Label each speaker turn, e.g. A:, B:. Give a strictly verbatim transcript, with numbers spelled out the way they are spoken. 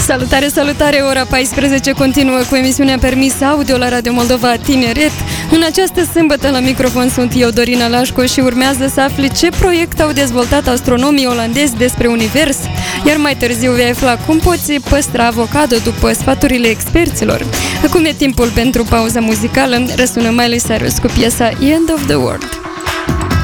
A: Salutare, salutare! Ora paisprezece continuă cu emisiunea Permis Audio la Radio Moldova Tineret. În această sâmbătă la microfon sunt eu, Dorina Lașco, și urmează să afli ce proiect au dezvoltat astronomii olandezi despre univers, iar mai târziu vei afla cum poți păstra avocado după sfaturile experților. Acum e timpul pentru pauza muzicală. Răsună Miley Cyrus cu piesa End of the World.